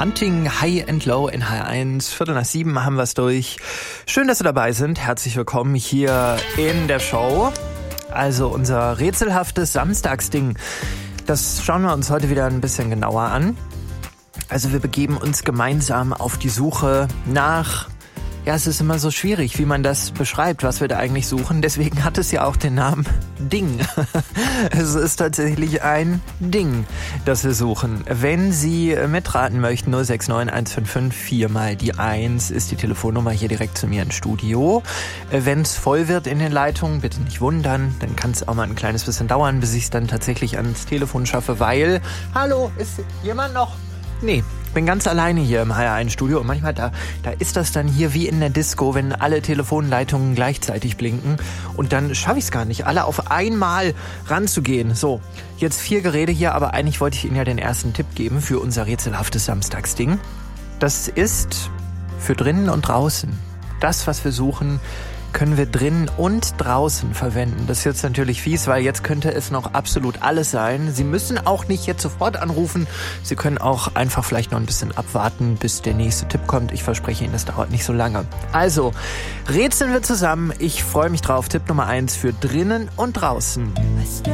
Hunting High and Low in H1. 6:15 haben wir es durch. Schön, dass Sie dabei sind. Herzlich willkommen hier in der Show. Also unser rätselhaftes Samstagsding. Das schauen wir uns heute wieder ein bisschen genauer an. Also wir begeben uns gemeinsam auf die Suche nach... Ja, es ist immer so schwierig, wie man das beschreibt, was wir da eigentlich suchen. Deswegen hat es ja auch den Namen Ding. Es ist tatsächlich ein Ding, das wir suchen. Wenn Sie mitraten möchten, 069 155 4 mal die 1 ist die Telefonnummer hier direkt zu mir ins Studio. Wenn es voll wird in den Leitungen, bitte nicht wundern. Dann kann es auch mal ein kleines bisschen dauern, bis ich es dann tatsächlich ans Telefon schaffe, weil... Hallo, ist jemand noch? Nee. Ich bin ganz alleine hier im HR1-Studio und manchmal da ist das dann hier wie in der Disco, wenn alle Telefonleitungen gleichzeitig blinken und dann schaffe ich es gar nicht, alle auf einmal ranzugehen. So, jetzt viel Gerede hier, aber eigentlich wollte ich Ihnen ja den ersten Tipp geben für unser rätselhaftes Samstagsding. Das ist für drinnen und draußen. Das, was wir suchen, können wir drinnen und draußen verwenden. Das ist jetzt natürlich fies, weil jetzt könnte es noch absolut alles sein. Sie müssen auch nicht jetzt sofort anrufen. Sie können auch einfach vielleicht noch ein bisschen abwarten, bis der nächste Tipp kommt. Ich verspreche Ihnen, das dauert nicht so lange. Also, rätseln wir zusammen. Ich freue mich drauf. Tipp Nummer 1 für drinnen und draußen.